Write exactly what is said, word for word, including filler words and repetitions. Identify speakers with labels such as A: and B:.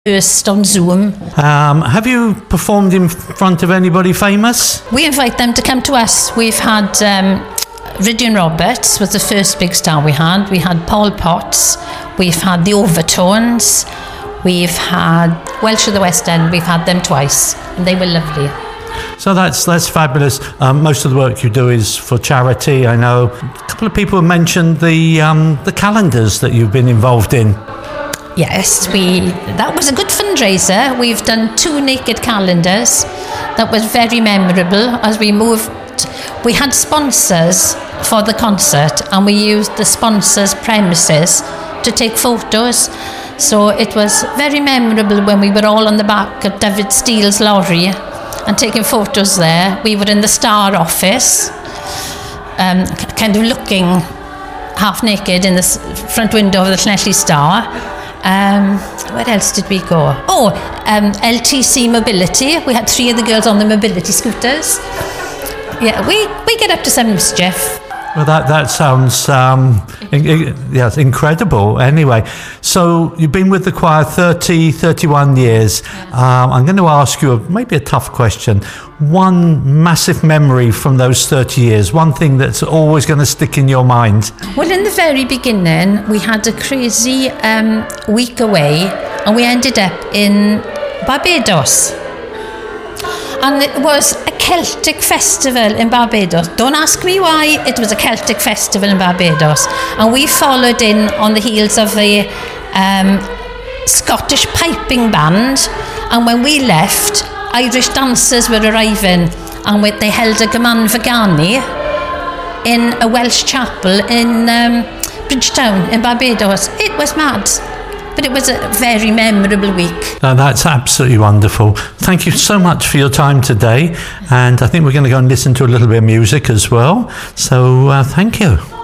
A: First on Zoom.
B: Um, have you performed in front of anybody famous?
A: We invite them to come to us. We've had um, Ridian Roberts was the first big star we had. We had Paul Potts. We've had the Overtones. We've had Welsh of the West End. We've had them twice, and they were lovely.
B: So that's that's fabulous. Um, most of the work you do is for charity. I know a couple of people have mentioned the um, the calendars that you've been involved in.
A: Yes, we. That was a good fundraiser. We've done two naked calendars. That was very memorable. As we moved, we had sponsors for the concert, and we used the sponsors' premises to take photos. So it was very memorable when we were all on the back of David Steele's lorry and taking photos there. We were in the Star office, um, kind of looking half naked in the front window of the Llanelli Star. Um, where else did we go? Oh, um, L T C Mobility. We had three of the girls on the mobility scooters. Yeah, we, we get up to some mischief.
B: Well, that that sounds um, in, in, yeah, incredible. Anyway, so you've been with the choir thirty, thirty-one years. Um, I'm going to ask you a, maybe a tough question. One massive memory from those thirty years, one thing that's always going to stick in your mind.
A: Well, in the very beginning, we had a crazy um, week away, and we ended up in Barbados. And it was a Celtic festival in Barbados. Don't ask me why, it was a Celtic festival in Barbados. And we followed in on the heels of the um, Scottish piping band. And when we left, Irish dancers were arriving, and they held a Gaman Vagani in a Welsh chapel in um, Bridgetown in Barbados. It was mad. But it was a very memorable week.
B: No, that's absolutely wonderful. Thank you so much for your time today. And I think we're going to go and listen to a little bit of music as well. So uh, thank you.